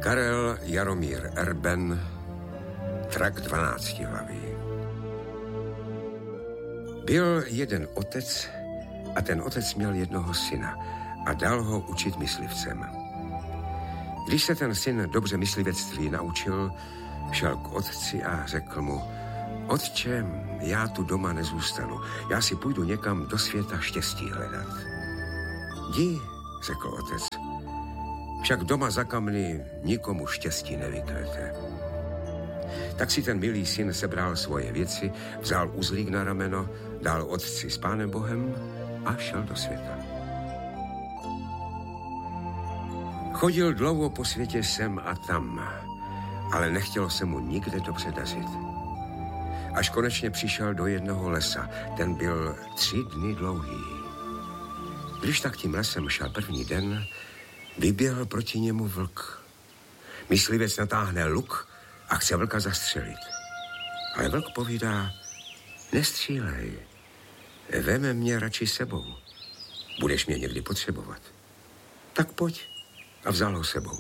Karel Jaromír Erben, Drak 12hlavý. Byl jeden otec a ten otec měl jednoho syna a dal ho učit myslivcem. Když se ten syn dobře myslivectví naučil, šel k otci a řekl mu: Otče, já tu doma nezůstanu, já si půjdu někam do světa štěstí hledat. Jdi, řekl otec, však doma za kamny nikomu štěstí nevykvete. Tak si ten milý syn sebral svoje věci, vzal uzlík na rameno, dal otci s Pánem Bohem a šel do světa. Chodil dlouho po světě sem a tam, ale nechtělo se mu nikde dobře dařit. Až konečně přišel do jednoho lesa, ten byl 3 dny dlouhý. Když tak tím lesem šel první den, vyběhl proti němu vlk. Myslivec natáhne luk a chce vlka zastřelit. Ale vlk povídá: Nestřílej, vem mě radši sebou. Budeš mě někdy potřebovat. Tak pojď. A vzal ho sebou.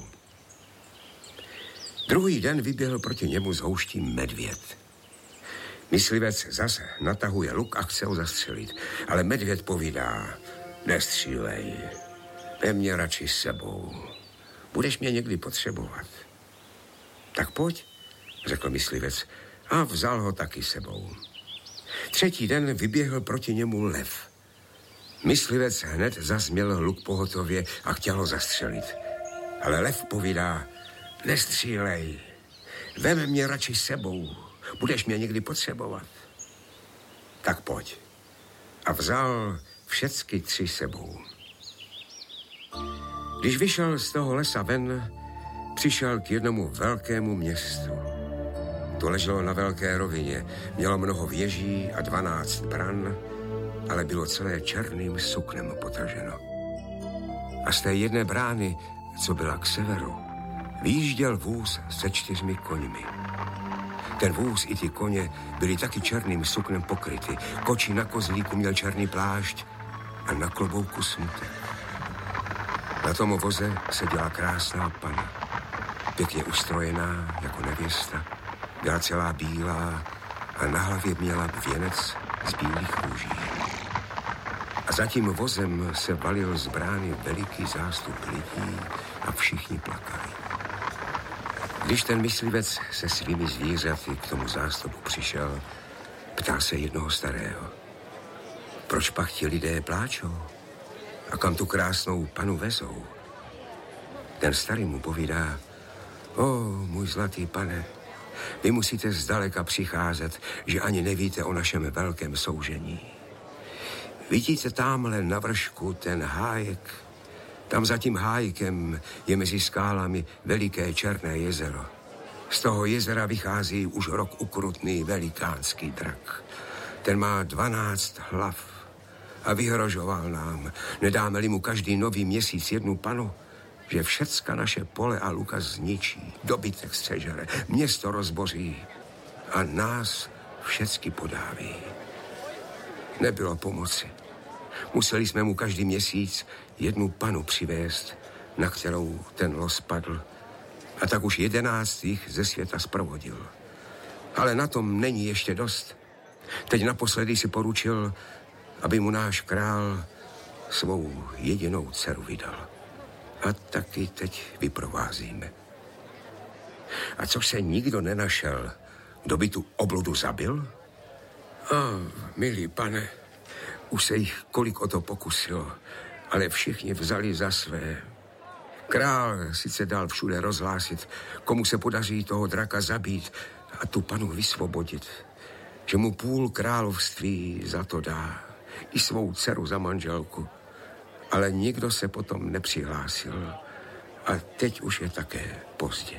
Druhý den vyběhl proti němu z houští medvěd. Myslivec zase natahuje luk a chce ho zastřelit. Ale medvěd povídá: Nestřílej, vem mě radši sebou. Budeš mě někdy potřebovat. Tak pojď, řekl myslivec a vzal ho taky sebou. Třetí den vyběhl proti němu lev. Myslivec hned zazměl luk pohotově a chtěl ho zastřelit. Ale lev povídá: Nestřílej, vem mě radši sebou, budeš mě někdy potřebovat. Tak pojď. A vzal všecky 3 sebou. Když vyšel z toho lesa ven, přišel k jednomu velkému městu. To leželo na velké rovině, mělo mnoho věží a 12 bran, ale bylo celé černým suknem potaženo. A z té jedné brány, co byla k severu, výjížděl vůz se 4 koňmi. Ten vůz i ty koně byly taky černým suknem pokryty. Kočí na kozlíku měl černý plášť a na klobouku smutek. Na tom voze seděla krásná panna, pěkně ustrojená jako nevěsta, byla celá bílá a na hlavě měla věnec z bílých růží. A za tím vozem se valil z brány veliký zástup lidí a všichni plakali. Když ten myslivec se svými zvířaty k tomu zástupu přišel, ptal se jednoho starého: Proč pak ti lidé pláčou? A kam tu krásnou panu vezou? Ten starý mu povídá: Můj zlatý pane, vy musíte zdaleka přicházet, že ani nevíte o našem velkém soužení. Vidíte támhle na vršku ten hájek? Tam za tím hájkem je mezi skálami veliké černé jezero. Z toho jezera vychází už rok ukrutný velikánský drak. Ten má 12 hlav a vyhrožoval nám, nedáme-li mu každý nový měsíc 1 panu, že všecka naše pole a luka zničí, dobytek střežere, město rozboří a nás všecky podáví. Nebylo pomoci. Museli jsme mu každý měsíc 1 panu přivést, na kterou ten los padl, a tak už 11 jich ze světa zprovodil. Ale na tom není ještě dost. Teď naposledy si poručil, aby mu náš král svou jedinou dceru vydal. A taky teď vyprovázíme. A což se nikdo nenašel, kdo by tu obludu zabil? Milý pane, už se jich kolik o to pokusilo, ale všichni vzali za své. Král sice dal všude rozhlásit, komu se podaří toho draka zabít a tu panu vysvobodit, že mu půl království za to dá, i svou dceru za manželku. Ale nikdo se potom nepřihlásil a teď už je také pozdě.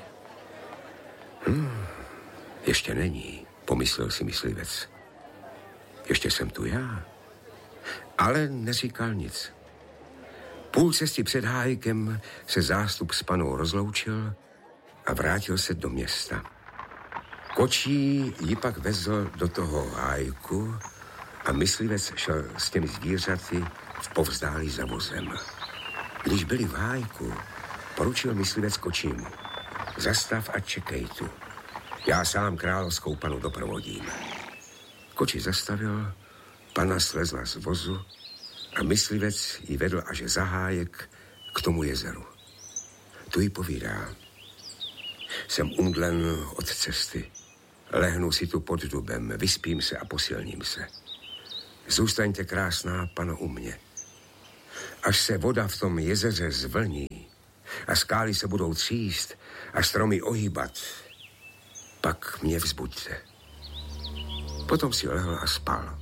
Ještě není, pomyslel si myslivec. Ještě jsem tu já. Ale neříkal nic. Půl cesty před hájkem se zástup s panou rozloučil a vrátil se do města. Kočí ji pak vezl do toho hájku a myslivec šel s těmi zvířaty v povzdálí za vozem. Když byli v hájku, poručil myslivec kočímu: Zastav a čekej tu. Já sám královskou panu doprovodím. Koči zastavil, pana slezla z vozu a myslivec ji vedl až za hájek k tomu jezeru. Tu jí povídá. Jsem umdlen od cesty. Lehnu si tu pod dubem, vyspím se a posilním se. Zůstaňte, krásná pano, u mě. Až se voda v tom jezeře zvlní a skály se budou tříst a stromy ohýbat, pak mě vzbuďte. Potom si lehl a spal.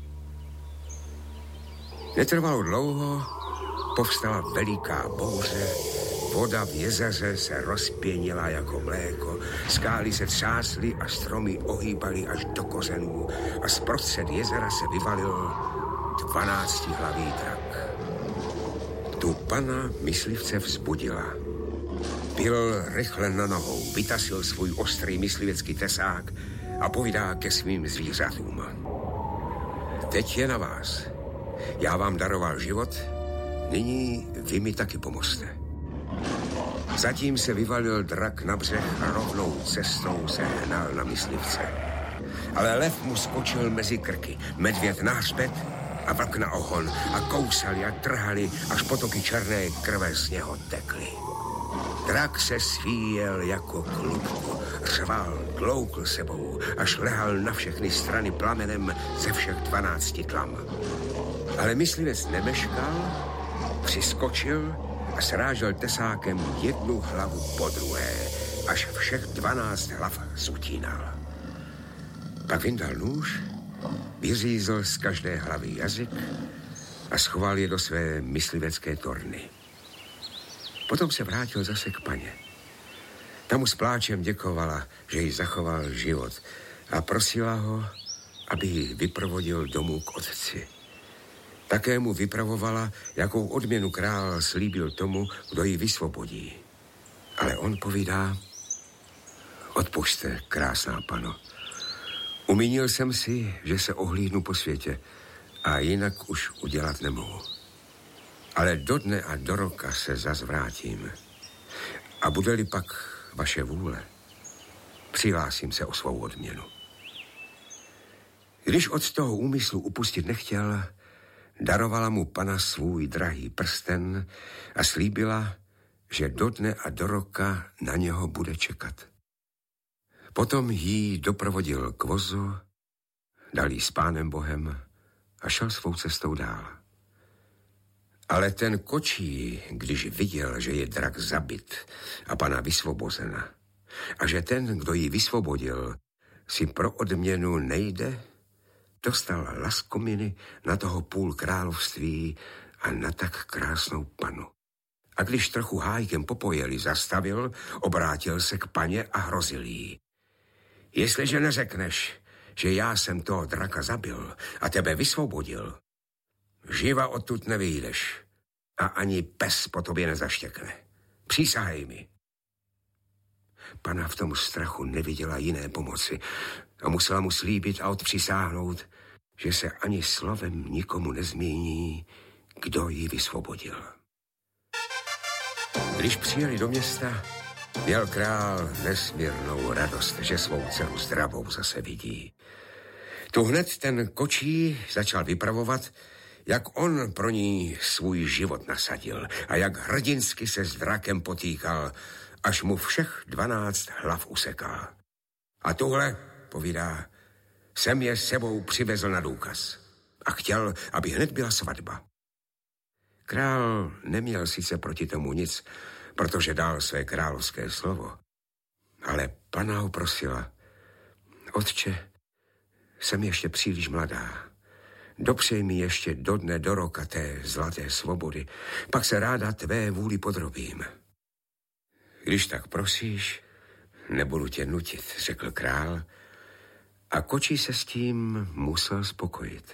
Netrvalo dlouho, povstala veliká bouře, voda v jezeře se rozpěnila jako mléko, skály se třásly a stromy ohýbaly až do kořenů a zprostřed jezera se vyvalil 12hlavý drak. Tu pana myslivce vzbudila. Byl rychle na nohou, vytasil svůj ostrý myslivecký tesák a povídá ke svým zvířatům. Teď je na vás. Já vám daroval život, nyní vy mi taky pomozte. Zatím se vyvalil drak na břeh a rovnou cestou se hnal na myslivce. Ale lev mu skočil mezi krky, medvěd na hřbet a vlk na ohon a kousali a trhali, až potoky černé krve z něho tekly. Drak se svíjel jako klubku, řval, tloukl sebou, až lehal na všechny strany plamenem ze všech 12 tlam. Ale myslivec nemeškal, přiskočil a srážel tesákem jednu hlavu po druhé, až všech 12 hlav zutínal. Pak vyndal nůž, vyřízl z každé hlavy jazyk a schoval je do své myslivecké torny. Potom se vrátil zase k paně. Ta mu s pláčem děkovala, že jí zachoval život a prosila ho, aby ji vyprovodil domů k otci. Také mu vypravovala, jakou odměnu král slíbil tomu, kdo ji vysvobodí. Ale on povídá: odpušťte, krásná pano. Umínil jsem si, že se ohlídnu po světě a jinak už udělat nemohu. Ale do dne a do roka se zas vrátím. A bude-li pak vaše vůle, přihlásím se o svou odměnu. Když od toho úmyslu upustit nechtěl, darovala mu pana svůj drahý prsten a slíbila, že do dne a do roka na něho bude čekat. Potom jí doprovodil k vozu, dal jí s Pánem Bohem a šel svou cestou dál. Ale ten kočí, když viděl, že je drak zabit a pana vysvobozena a že ten, kdo ji vysvobodil, si pro odměnu nejde, dostal laskominy na toho půl království a na tak krásnou panu. A když trochu hájkem popojeli, zastavil, obrátil se k paně a hrozil jí: jestliže neřekneš, že já jsem toho draka zabil a tebe vysvobodil, živa odtud nevyjdeš a ani pes po tobě nezaštěkne. Přísahej mi. Pana v tom strachu neviděla jiné pomoci a musela mu slíbit a odpřisáhnout, že se ani slovem nikomu nezmíní, kdo ji vysvobodil. Když přijeli do města, měl král nesmírnou radost, že svou dceru zdravou zase vidí. Tu hned ten kočí začal vypravovat, jak on pro ní svůj život nasadil a jak hrdinsky se s drakem potýkal, až mu všech 12 hlav usekal. A tuhle, povídá, jsem je sebou přivezl na důkaz a chtěl, aby hned byla svatba. Král neměl sice proti tomu nic, protože dal své královské slovo, ale pana ho prosila: otče, jsem ještě příliš mladá. Dopřej mi ještě do dne, do roka té zlaté svobody, pak se ráda tvé vůli podrobím. Když tak prosíš, nebudu tě nutit, řekl král, a kočí se s tím musel spokojit.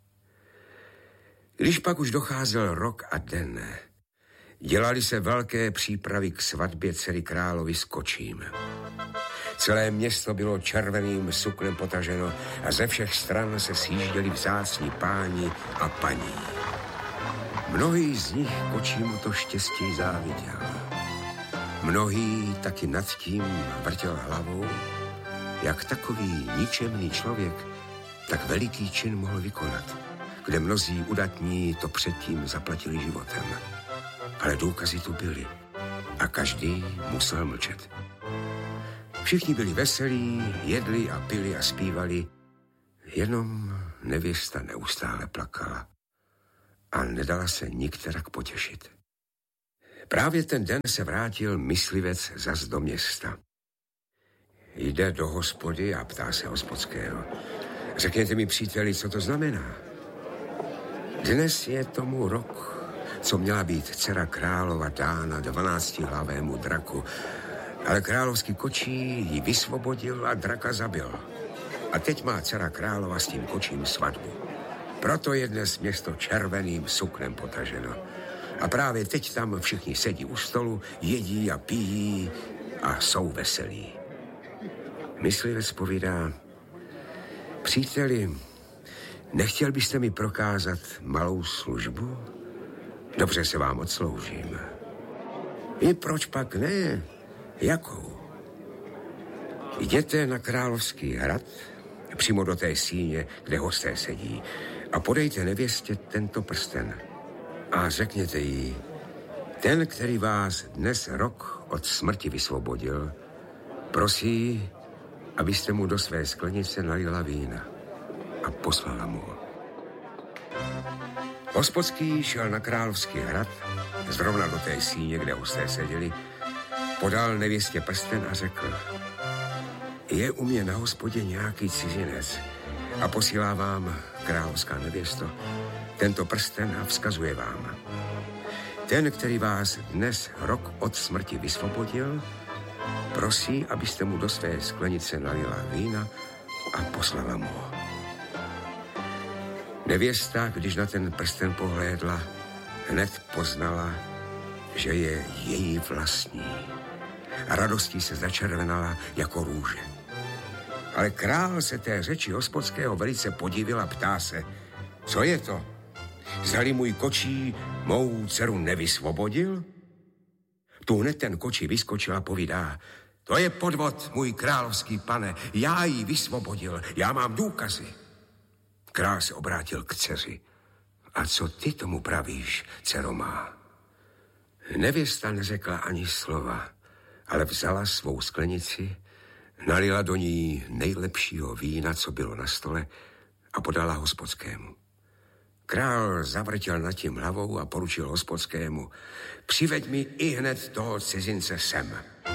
Když pak už docházel rok a den, dělali se velké přípravy k svatbě dcery královi s kočím. Celé město bylo červeným suknem potaženo a ze všech stran se sjížděli vzácní páni a paní. Mnohý z nich kočímu to štěstí záviděl. Mnohý taky nad tím vrtěl hlavou, jak takový ničemný člověk tak veliký čin mohl vykonat, kde mnozí udatní to předtím zaplatili životem. Ale důkazy tu byly a každý musel mlčet. Všichni byli veselí, jedli a pili a zpívali, jenom nevěsta neustále plakala a nedala se nikterak potěšit. Právě ten den se vrátil myslivec zas do města. Jde do hospody a ptá se hospodského. Řekněte mi, příteli, co to znamená? Dnes je tomu rok, co měla být dcera králova dána 12hlavému draku, ale královský kočí ji vysvobodil a draka zabil. A teď má dcera králova s tím kočím svatbu. Proto je dnes město červeným suknem potaženo. A právě teď tam všichni sedí u stolu, jedí a pijí a jsou veselí. Myslivec povídá, příteli, nechtěl byste mi prokázat malou službu? Dobře se vám odsloužím. I proč pak ne? Jakou? Jděte na Královský hrad, přímo do té síně, kde hosté sedí, a podejte nevěstě tento prsten. A řekněte jí, ten, který vás dnes rok od smrti vysvobodil, prosí, abyste mu do své sklenice nalila vína a poslala mu ho. Hospodský šel na Královský hrad, zrovna do té síně, kde hosté seděli, podal nevěstě prsten a řekl, je u mě na hospodě nějaký cizinec a posílá vám, královská nevěsto, tento prsten a vzkazuje vám. Ten, který vás dnes rok od smrti vysvobodil, prosí, abyste mu do své sklenice nalila vína a poslala mu ho. Nevěsta, když na ten prsten pohlédla, hned poznala, že je její vlastní. A radostí se začervenala jako růže. Ale král se té řeči hospodského velice podivil a ptá se, co je to? Zdali můj kočí mou dceru nevysvobodil? Tu hned ten kočí vyskočil a povídá, to je podvod, můj královský pane, já ji vysvobodil, já mám důkazy. Král se obrátil k dceři. A co ty tomu pravíš, dcero má? Nevěsta neřekla ani slova, ale vzala svou sklenici, nalila do ní nejlepšího vína, co bylo na stole, a podala hospodskému. Král zavrtěl nad tím hlavou a poručil hospodskému, přiveď mi ihned toho cizince sem.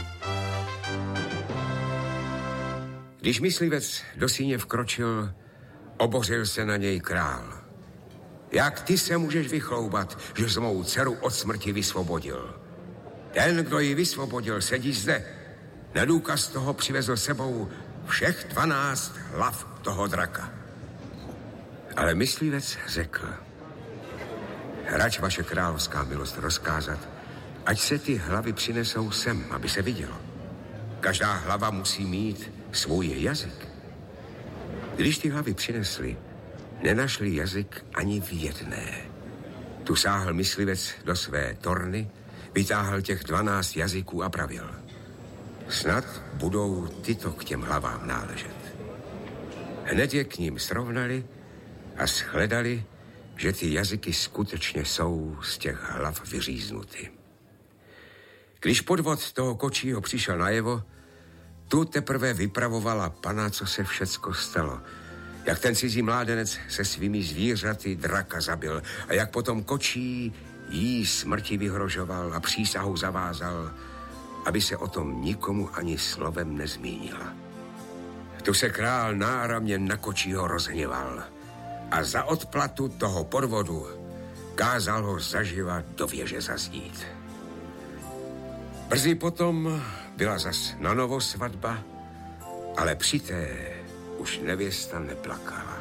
Když myslivec do síně vkročil, obořil se na něj král. Jak ty se můžeš vychloubat, že jsi mou dceru od smrti vysvobodil? Ten, kdo ji vysvobodil, sedí zde. Na důkaz toho přivezl sebou všech 12 hlav toho draka. Ale myslivec řekl, rač vaše královská milost rozkázat, ať se ty hlavy přinesou sem, aby se vidělo. Každá hlava musí mít svůj jazyk. Když ty hlavy přinesli, nenašli jazyk ani v jedné. Tu sáhl myslivec do své torny, vytáhl těch 12 jazyků a pravil. Snad budou tyto k těm hlavám náležet. Hned je k ním srovnali a shledali, že ty jazyky skutečně jsou z těch hlav vyříznuty. Když podvod toho kočího přišel najevo, tu teprve vypravovala pana, co se všecko stalo. Jak ten cizí mládenec se svými zvířaty draka zabil a jak potom kočí jí smrti vyhrožoval a přísahu zavázal, aby se o tom nikomu ani slovem nezmínila. Tu se král náramně na kočího rozhněval a za odplatu toho podvodu kázal ho zaživa do věže zazdít. Brzy potom byla zas na novo svatba, ale při té už nevěsta neplakala.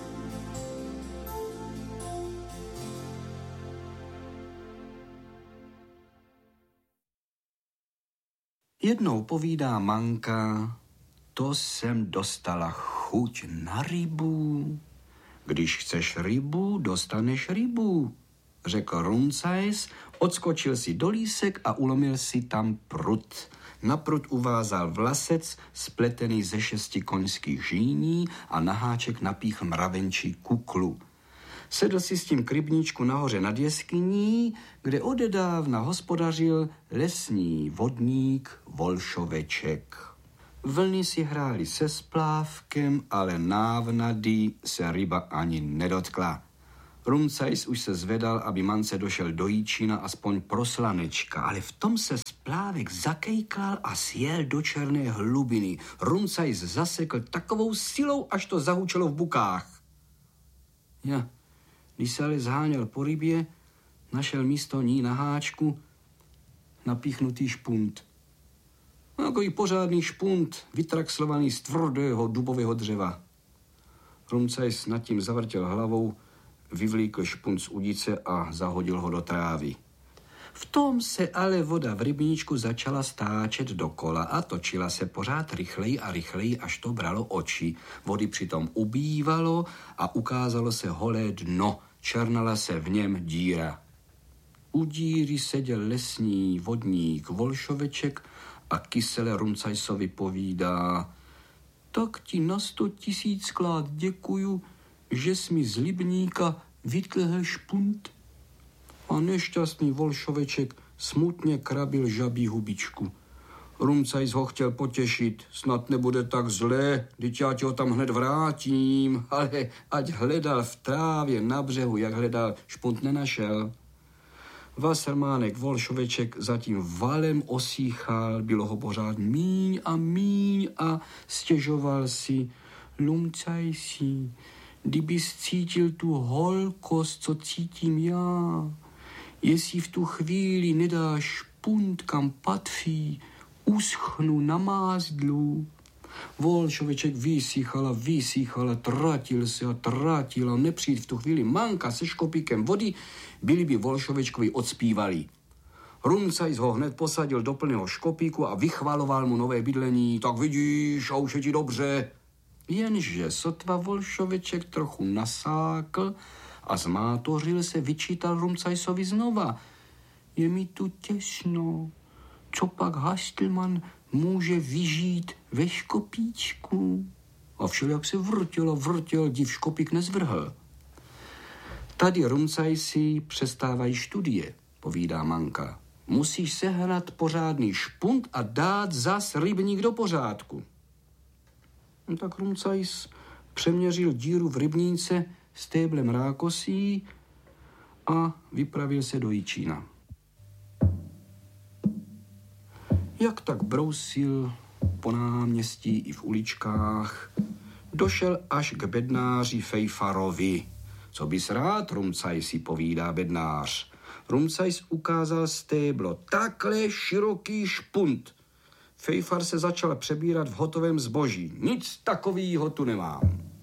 Jednou povídá manka, to jsem dostala chuť na rybu. Když chceš rybu, dostaneš rybu, řekl Rumcajs, odskočil si do lísek a ulomil si tam prut. Na prut uvázal vlasec spletený ze 6 koňských žíní a na háček napíchl mravenčí kuklu. Sedl si s tím k rybníčku nahoře nad jeskyní, kde odedávna hospodařil lesní vodník Volšoveček. Vlny si hrály se splávkem, ale návnady se ryba ani nedotkla. Rumcajs už se zvedal, aby mance došel do Jíčína aspoň pro slanečka, ale v tom se splávek zakejkal a sjel do černé hlubiny. Rumcajs zasekl takovou silou, až to zahučelo v bukách. Když se ale zháněl po rybě, našel místo ní na háčku napíchnutý špunt. Takový pořádný špunt, vytraxlovaný z tvrdého dubového dřeva. Rumcajs nad tím zavrtěl hlavou, vyvlíkl špunt z udice a zahodil ho do trávy. V tom se ale voda v rybníčku začala stáčet dokola a točila se pořád rychleji a rychleji, až to bralo oči. Vody přitom ubývalo a ukázalo se holé dno. Černala se v něm díra. U díry seděl lesní vodník Volšoveček a kysele Rumcajsovi povídá: tak ti na 100 000krát děkuju, že jsi mi z Libníka vytlhl špunt. A nešťastný Volšoveček smutně krabil žabí hubičku. Rumcajs ho chtěl potěšit, snad nebude tak zlé, vždyť já ti ho tam hned vrátím, ale ať hledal v trávě na břehu, jak hledal, špunt nenašel. Vassermánek Volšoveček zatím valem osíchal, bylo ho pořád míň a stěžoval si: Rumcajsi, kdybys cítil tu holkost, co cítím já, jestli v tu chvíli nedáš špunt, kam patří, uschnu na mázdlu. Volšoveček vysíchal a tratil a nepřijít v tu chvíli manka se škopíkem vody, byli by Volšovečkovi odspívali. Rumcajs ho hned posadil do plného škopíku a vychvaloval mu nové bydlení. Tak vidíš, a už je ti dobře. Jenže sotva Volšoveček trochu nasákl a zmátořil se, vyčítal Rumcajsovi znova: je mi tu těsno, co pak Hastelman může vyžít ve škopíčku? A všelijak se vrtěl, div škopík nezvrhl. Tady Rumcajsi přestávají studie, povídá manka. Musíš sehnat pořádný špunt a dát zas rybník do pořádku. No tak Rumcajs přeměřil díru v rybníce stéblem rákosí a vypravil se do Jíčína. Jak tak brousil po náměstí i v uličkách, došel až k bednáři Fejfarovi. Co bys rád, Rumcajsi, povídá bednář. Rumcajs ukázal stéblo, takhle široký špunt. Fejfar se začal přebírat v hotovém zboží. Nic takovýho tu nemám.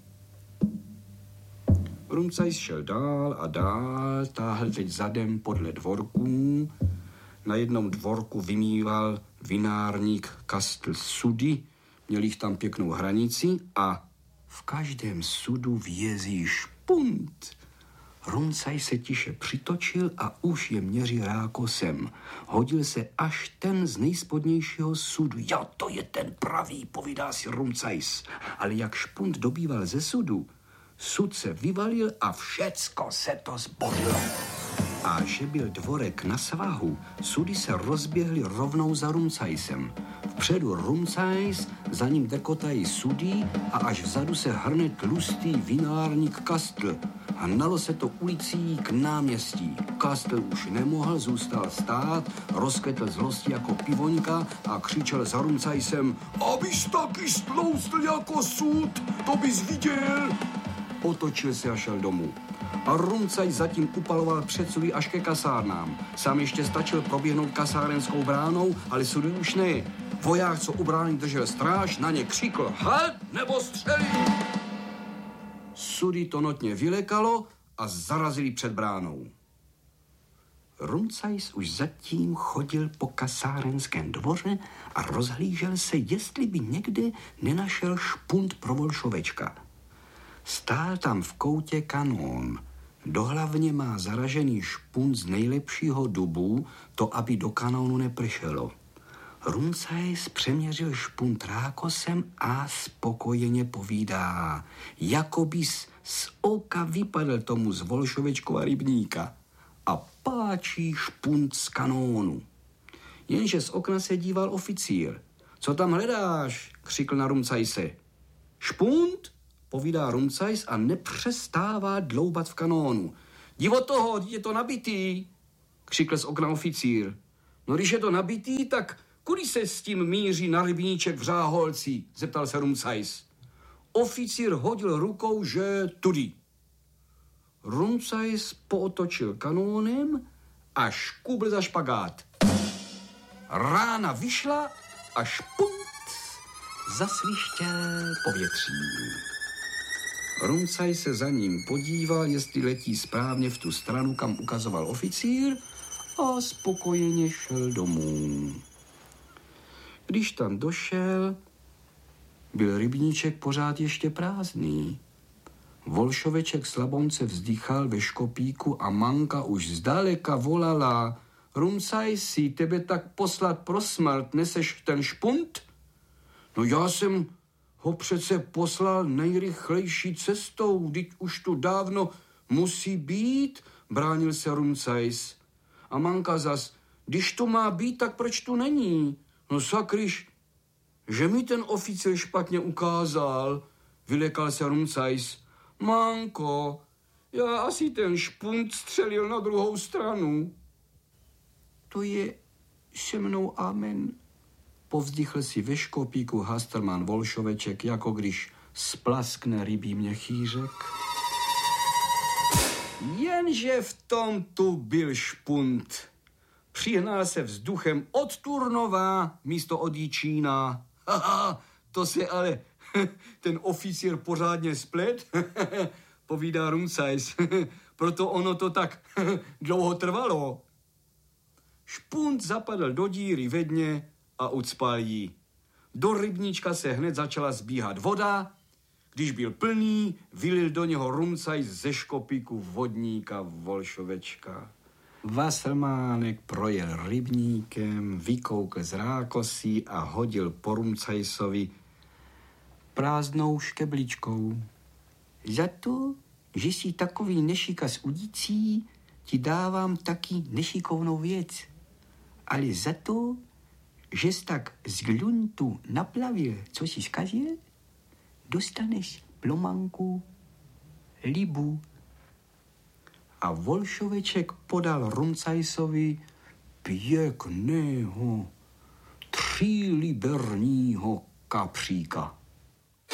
Rumcajs šel dál a dál, táhl teď zadem podle dvorků. Na jednom dvorku vymýval vinárník Kastl sudy, měl jich tam pěknou hranici a v každém sudu vězí špunt. Rumcajs se tiše přitočil a už je měří rákosem. Hodil se až ten z nejspodnějšího sudu. Jo, to je ten pravý, povídá si Rumcajs. Ale jak špunt dobýval ze sudu, sud se vyvalil a všecko se to zbodlo. A že byl dvorek na svahu, sudy se rozběhly rovnou za Rumcajsem. Vpředu Rumcajs, za ním dekotají sudy a až vzadu se hrne tlustý vinárník Kastl. Hnalo se to ulicí k náměstí. Kastl už nemohl, zůstal stát, rozkvetl zlosti jako pivoňka a křičel za Rumcajsem: abys taky stloustl jako sud, to bys viděl. Otočil se a šel domů. A Rumcajs zatím upaloval před sudy až ke kasárnám. Sám ještě stačil proběhnout kasárenskou bránou, ale sudy už ne. Voják, co u brány držel stráž, na ně křikl: halt nebo střelí! Sudy to notně vylekalo a zarazili před bránou. Rumcajs už zatím chodil po kasárenském dvoře a rozhlížel se, jestli by někde nenašel špunt pro Volšovečka. Stál tam v koutě kanón. Dohlavně má zaražený špunt z nejlepšího dubu, to aby do kanónu nepršelo. Rumcajs přeměřil špunt rákosem a spokojeně povídá, jako bys z oka vypadl tomu z Volšovečkova rybníka a páčí špunt z kanónu. Jenže z okna se díval oficír. Co tam hledáš? Křikl na Rumcajse. Špunt? Povídá Rumcajs a nepřestává dloubat v kanónu. Divo toho, je to nabitý, křikl z okna oficír. No když je to nabitý, tak kudy se s tím míří na rybníček v Řáholci? Zeptal se Rumcajs. Oficír hodil rukou, že tudy. Rumcajs pootočil kanónem a škubl za špagát. Rána vyšla a špunt zasvištěl povětří. Rumcajs se za ním podíval, jestli letí správně v tu stranu, kam ukazoval oficír, a spokojeně šel domů. Když tam došel, byl rybníček pořád ještě prázdný. Volšoveček slabonce vzdychal ve škopíku a Manka už zdaleka volala. Rumcajsi, tebe tak poslat pro smrt, neseš ten špunt? No já jsem ho přece poslal nejrychlejší cestou, vždyť už tu dávno musí být, bránil se Rumcajs. A Manka zas, když tu má být, tak proč tu není? No sakryš, že mi ten oficír špatně ukázal, vylekal se Rumcajs. Manko, já asi ten špunt střelil na druhou stranu. To je se mnou amen, povzdychl si ve škopíku Hasterman Volšoveček, jako když splaskne rybí měchýřek. Jenže v tom tu byl špunt. Přihnal se vzduchem od Turnova místo od Jičína. Haha, to se ale ten oficír pořádně splet, povídá Rumcajs. Proto ono to tak dlouho trvalo. Špunt zapadl do díry ve dně a ucpal jí. Do rybníčka se hned začala zbíhat voda. Když byl plný, vylil do něho Rumcajs ze škopíku vodníka Volšovečka. Wassermánek projel rybníkem, vykoukl z rákosí a hodil po Rumcajsovi prázdnou škebličkou. Za to, že jsi takový nešikas udící, ti dávám taky nešikovnou věc. Ale za to, že jsi tak z gluntu naplavil, co jsi zkazil, dostaneš plomanku, libu. A Volšoveček podal Rumcajsovi pěkného 3 liberního kapříka.